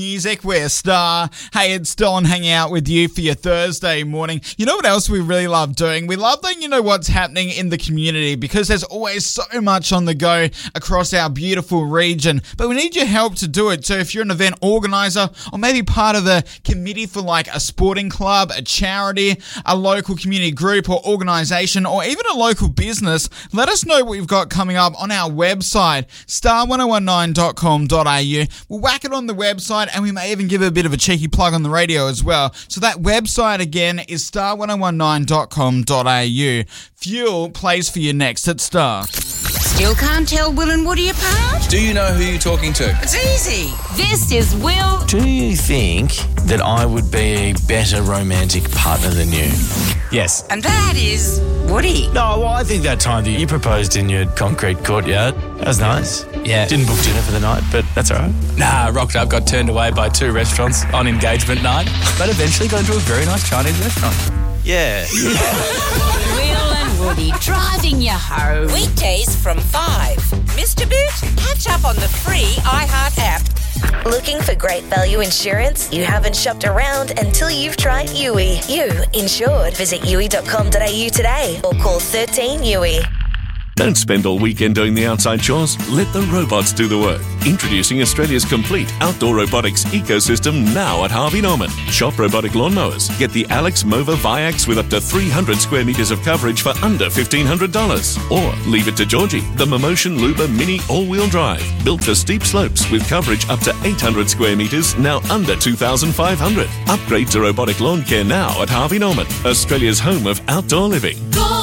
Music, we're Star. Hey, it's Don hanging out with you for your Thursday morning. You know what else we really love doing? We love letting you know what's happening in the community because there's always so much on the go across our beautiful region. But we need your help to do it. So if you're an event organizer or maybe part of the committee for like a sporting club, a charity, a local community group or organization, or even a local business, let us know what you've got coming up on our website, star1019.com.au. We'll whack it on the website, and we may even give it a bit of a cheeky plug on the radio as well. So that website again is star1019.com.au. Fuel plays for you next at Star. Still can't tell Will and Woody apart? Do you know who you're talking to? It's easy. This is Will. Do you think that I would be a better romantic partner than you? Yes. And that is Woody. No, well, I think that time that you proposed in your concrete courtyard, that was nice. Yeah. Didn't book dinner for the night, but that's all right. Nah, rocked up, got turned away by 2 restaurants on engagement night, but eventually got into a very nice Chinese restaurant. Yeah. Will and Woody driving you home. Weekdays from 5. Missed a bit? Catch up on the free iHeart app. Looking for great value insurance? You haven't shopped around until you've tried Yui. You insured. Visit yui.com.au today or call 13 Yui. Don't spend all weekend doing the outside chores. Let the robots do the work. Introducing Australia's complete outdoor robotics ecosystem now at Harvey Norman. Shop robotic lawnmowers. Get the Alex Mova Viax with up to 300 square metres of coverage for under $1,500. Or leave it to Georgie, the Momotion Luba Mini all-wheel drive. Built for steep slopes with coverage up to 800 square metres, now under $2,500. Upgrade to robotic lawn care now at Harvey Norman, Australia's home of outdoor living.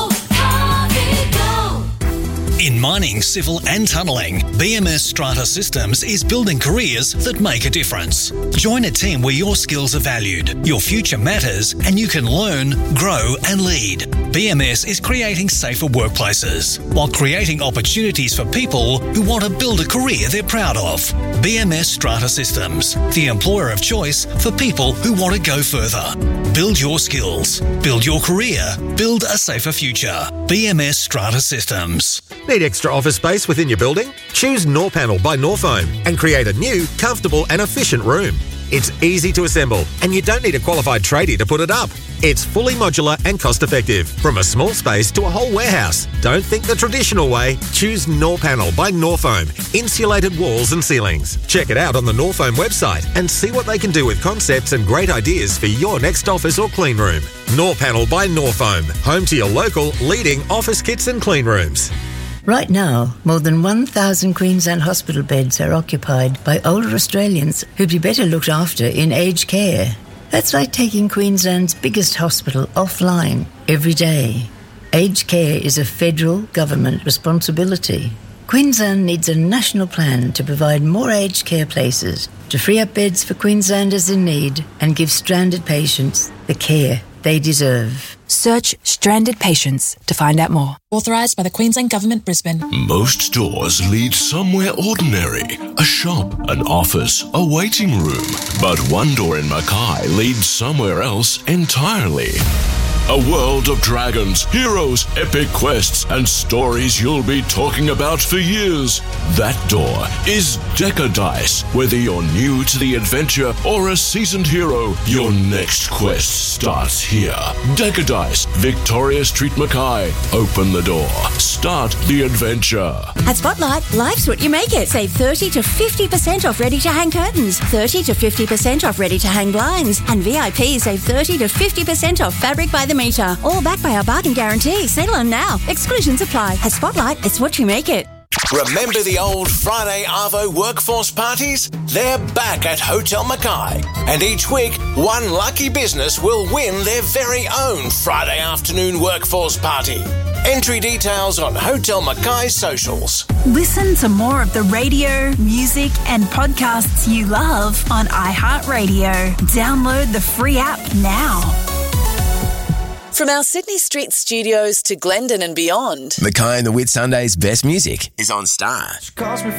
In mining, civil and tunnelling, BMS Strata Systems is building careers that make a difference. Join a team where your skills are valued, your future matters, and you can learn, grow and lead. BMS is creating safer workplaces while creating opportunities for people who want to build a career they're proud of. BMS Strata Systems, the employer of choice for people who want to go further. Build your skills, build your career, build a safer future. BMS Strata Systems. Need extra office space within your building? Choose Norpanel by Norfoam and create a new, comfortable and efficient room. It's easy to assemble and you don't need a qualified tradie to put it up. It's fully modular and cost-effective, from a small space to a whole warehouse. Don't think the traditional way. Choose Norpanel by Norfoam. Insulated walls and ceilings. Check it out on the Norfoam website and see what they can do with concepts and great ideas for your next office or clean room. Norpanel by Norfoam. Home to your local leading office kits and clean rooms. Right now, more than 1,000 Queensland hospital beds are occupied by older Australians who'd be better looked after in aged care. That's like taking Queensland's biggest hospital offline every day. Aged care is a federal government responsibility. Queensland needs a national plan to provide more aged care places, to free up beds for Queenslanders in need and give stranded patients the care they deserve. Search Stranded Patients to find out more. Authorised by the Queensland Government, Brisbane. Most doors lead somewhere ordinary. A shop, an office, a waiting room. But one door in Mackay leads somewhere else entirely. A world of dragons, heroes, epic quests, and stories you'll be talking about for years. That door is Decadice. Whether you're new to the adventure or a seasoned hero, your next quest starts here. Decadice, Victoria Street, Mackay. Open the door. Start the adventure. At Spotlight, life's what you make it. Save 30 to 50% off ready-to-hang curtains, 30 to 50% off ready-to-hang blinds, and VIP save 30 to 50% off fabric by the metre. All backed by our bargain guarantee. Settle on now. Exclusions apply. At Spotlight, it's what you make it. Remember the old Friday Arvo workforce parties? They're back at Hotel Mackay. And each week, one lucky business will win their very own Friday afternoon workforce party. Entry details on Hotel Mackay's socials. Listen to more of the radio, music and podcasts you love on iHeartRadio. Download the free app now. From our Sydney Street studios to Glendon and beyond, Mackay and the Whitsundays' best music is on Star.